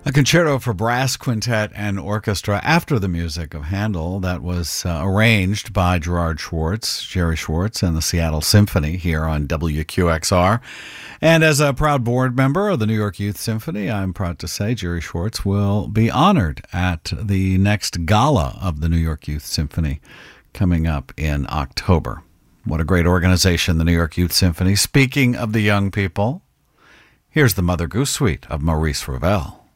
A concerto for brass quintet and orchestra after the music of Handel that was arranged by Gerard Schwartz, Jerry Schwartz, and the Seattle Symphony here on WQXR. And as a proud board member of the New York Youth Symphony, I'm proud to say Jerry Schwartz will be honored at the next gala of the New York Youth Symphony coming up in October. What a great organization, the New York Youth Symphony. Speaking of the young people, here's the Mother Goose Suite of Maurice Ravel.